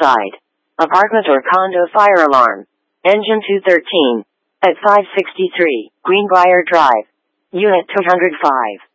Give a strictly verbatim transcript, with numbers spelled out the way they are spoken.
outside. Apartment or condo fire alarm. Engine two thirteen. At five sixty-three, Greenbrier Drive. Unit two hundred five.